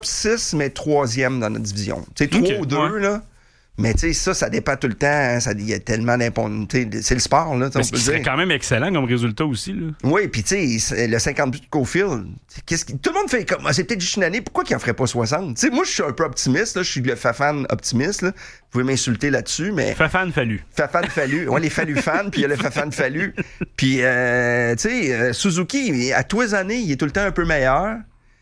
6, mais 3e dans notre division. Tu sais, 3 ou 2, là. Mais tu sais, ça dépend tout le temps. Hein, il y a tellement d'importance. C'est le sport, là. Mais ce qui serait quand même excellent comme résultat aussi, là. Oui, puis tu sais, le 50 buts de Cofield, tout le monde fait comme. C'est peut-être juste une année, pourquoi qu'il en ferait pas 60? Tu sais, moi, je suis un peu optimiste, là. Je suis le Fafan optimiste, là. Vous pouvez m'insulter là-dessus, mais. Fafan Fallu. Fafan Fallu. Ouais, les Fallu fans, puis il y a le Fafan Fallu. Puis, tu sais, Suzuki, à tous les années, il est tout le temps un peu meilleur.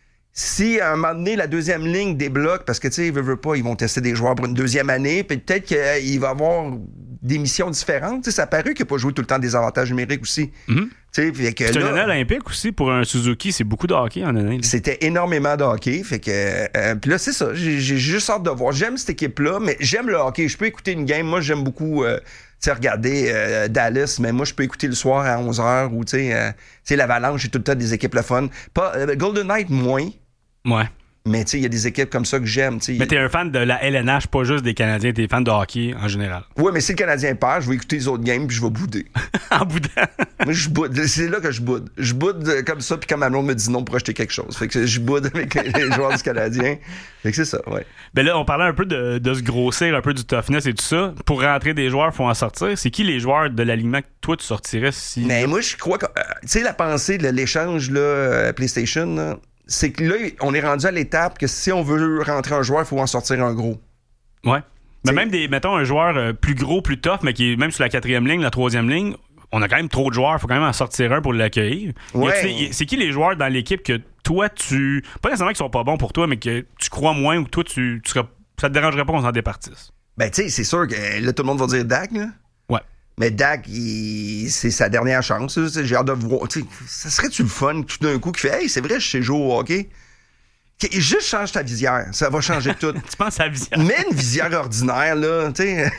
Si à un moment donné, la deuxième ligne débloque, parce que tu sais, ils veulent pas, ils vont tester des joueurs pour une deuxième année, puis peut-être qu'il va avoir des missions différentes. Tu sais, ça a paru qu'il n'a pas joué tout le temps des avantages numériques aussi. Mm-hmm. C'est une année olympique aussi pour un Suzuki, c'est beaucoup de hockey en année. C'était énormément de hockey. Fait que puis là, c'est ça. J'ai juste hâte de voir. J'aime cette équipe-là, mais j'aime le hockey. Je peux écouter une game. Moi, j'aime beaucoup regarder Dallas, mais moi, je peux écouter le soir à 11h ou tu sais, l'Avalanche, j'ai tout le temps des équipes le fun. Pas Golden Knight, moins. Ouais. Mais tu sais, il y a des équipes comme ça que j'aime. Mais t'es un fan de la LNH, pas juste des Canadiens, t'es fan de hockey en général. Oui, mais si le Canadien perd, je vais écouter les autres games puis je vais bouder. En boudant? Moi, je boude. C'est là que je boude. Je boude comme ça, puis quand ma blonde me dit non pour acheter quelque chose. Fait que je boude avec les joueurs du Canadien. Fait que c'est ça, ouais. Ben là, on parlait un peu de se grossir, un peu du toughness et tout ça. Pour rentrer des joueurs, il faut en sortir. C'est qui les joueurs de l'alignement que toi, tu sortirais si... Mais moi, je crois que... tu sais, la pensée de l'échange là, PlayStation, là, c'est que là, on est rendu à l'étape que si on veut rentrer un joueur, il faut en sortir un gros. Ouais. Mais même mettons un joueur plus gros, plus tough, mais qui est même sur la 4e ligne, la 3e ligne, on a quand même trop de joueurs, il faut quand même en sortir un pour l'accueillir. Ouais. C'est qui les joueurs dans l'équipe que toi, tu... Pas nécessairement qu'ils sont pas bons pour toi, mais que tu crois moins ou que toi, ça te dérangerait pas qu'on s'en départisse? Ben, tu sais, c'est sûr que là, tout le monde va dire Dak, là. Ouais. Mais Dak, c'est sa dernière chance. J'ai hâte de voir. Ça serait-tu le fun tout d'un coup qui fait « Hey, c'est vrai, je sais jouer au hockey. » Juste change ta visière. Ça va changer tout. Tu penses à la visière? Mets une visière ordinaire, là. Tu sais.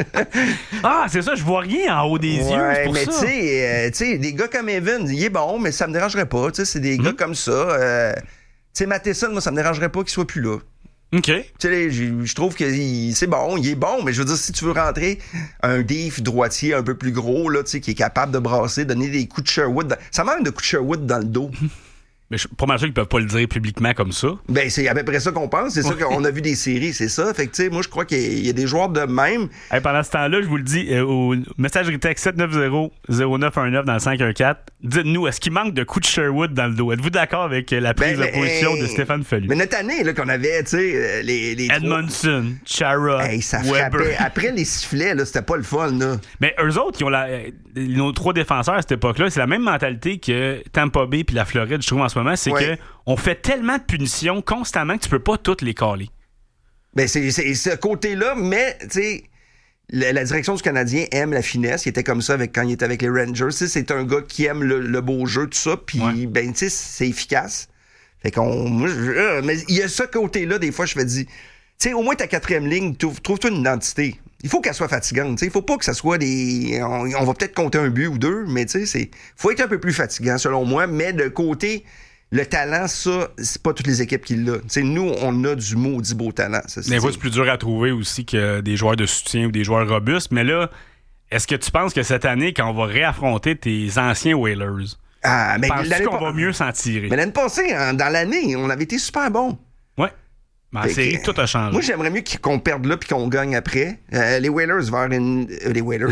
Ah, c'est ça, je vois rien en haut des yeux. C'est pour mais ça. tu sais, des gars comme Evan, il est bon, mais ça me dérangerait pas. C'est des gars comme ça. Tu sais, Matheson, moi, ça me dérangerait pas qu'il soit plus là. OK. Tu sais, je trouve que c'est bon, il est bon, mais je veux dire, si tu veux rentrer un diff droitier un peu plus gros, là, tu sais, qui est capable de brasser, donner des coups de Sherwood, ça manque de coups de Sherwood dans le dos. Mais je suis pas mal sûr qu'ils peuvent pas le dire publiquement comme ça. Ben, c'est à peu près ça qu'on pense. C'est ça qu'on a vu des séries, c'est ça. Fait que, tu sais, moi, je crois qu'il y a des joueurs de même. Hey, pendant ce temps-là, je vous le dis, au messagerie texte 790-0919 dans le 514, dites-nous, est-ce qu'il manque de coups de Sherwood dans le dos? Êtes-vous d'accord avec la prise de position de Stéphane Fallu? Mais notre année, là, qu'on avait, tu sais, les Edmondson, Chara, ça Weber. frappait. Après les sifflets, là, c'était pas le fun, là. Mais eux autres, qui ont nos 3 défenseurs à cette époque-là, c'est la même mentalité que Tampa Bay puis la Floride, je trouve, en ce moment, c'est que on fait tellement de punitions constamment que tu peux pas toutes les caler. Ben, c'est ce côté-là, mais, tu sais, la direction du Canadien aime la finesse. Il était comme ça quand il était avec les Rangers. T'sais, c'est un gars qui aime le beau jeu, tout ça, puis, ben, tu sais, c'est efficace. Fait mais il y a ce côté-là, des fois, je me dis, tu sais, au moins ta 4e ligne, trouve-toi une identité. Il faut qu'elle soit fatigante. Il faut pas que ça soit des... On va peut-être compter un but ou deux, mais tu sais, faut être un peu plus fatigant, selon moi. Mais de côté... Le talent, ça, c'est pas toutes les équipes qui l'ont. T'sais, nous, on a du maudit beau talent. Des fois, c'est plus dur à trouver aussi que des joueurs de soutien ou des joueurs robustes. Mais là, est-ce que tu penses que cette année, quand on va réaffronter tes anciens Whalers, penses-tu qu'on va mieux s'en tirer? Mais l'année passée, dans l'année, on avait été super bons. Ouais. En série, tout a changé. Moi, j'aimerais mieux qu'on perde là puis qu'on gagne après. Les Whalers vers les Whalers.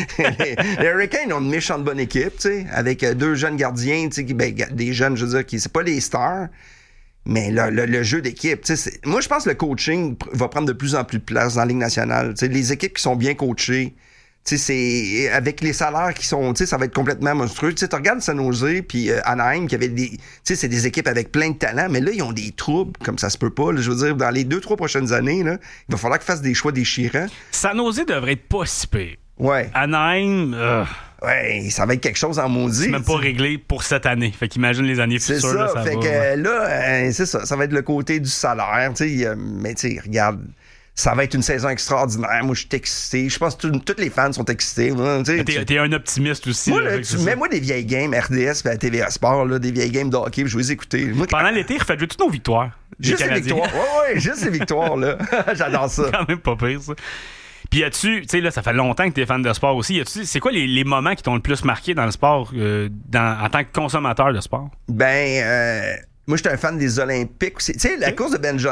les Hurricanes ont une méchante bonne équipe, tu sais, avec 2 jeunes gardiens, tu sais, des jeunes, je veux dire, c'est pas les stars, mais le jeu d'équipe, tu sais, moi, je pense que le coaching va prendre de plus en plus de place dans la Ligue nationale. Tu sais, les équipes qui sont bien coachées, tu sais, c'est avec les salaires qui sont, tu sais, ça va être complètement monstrueux. Tu sais, tu regardes San Jose puis Anaheim qui avait tu sais, c'est des équipes avec plein de talent, mais là, ils ont des troubles comme ça se peut pas. Là, je veux dire, dans les 2-3 prochaines années, là, il va falloir qu'ils fassent des choix déchirants. San Jose devrait être pas si pire. Ouais. Anaheim, ouais, ça va être quelque chose en maudit. C'est même pas réglé pour cette année. Fait qu'imagine les années futures. C'est ça, là, ça fait va, que là, c'est ça. Ça va être le côté du salaire, tu sais. Mais tu sais, regarde. Ça va être une saison extraordinaire. Moi, je suis excité. Je pense que tous les fans sont excités. T'es un optimiste aussi. Moi, là, mets-moi des vieilles games RDS et à TVA Sport, là, des vieilles games de hockey, je vais les écouter. Moi, pendant l'été, refaites toutes nos victoires. Juste les victoires. Ouais, juste les victoires, là. J'adore ça. C'est quand même pas pire, ça. Puis tu sais, là, ça fait longtemps que t'es fan de sport aussi. C'est quoi les moments qui t'ont le plus marqué dans le sport, en tant que consommateur de sport? Ben, moi, j'étais un fan des Olympiques aussi. Tu sais, la course de Ben Johnson,